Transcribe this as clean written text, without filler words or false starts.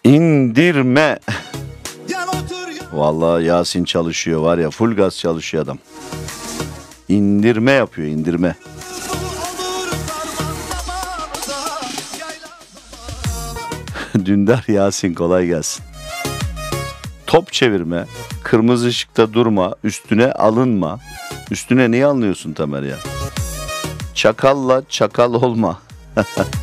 İndirme. Vallahi Yasin çalışıyor var ya, full gaz çalışıyor adam. İndirme yapıyor, indirme. Dündar Yasin, kolay gelsin. Top çevirme, kırmızı ışıkta durma, üstüne alınma. Üstüne niye alınıyorsun Tamer ya? Çakalla çakal olma.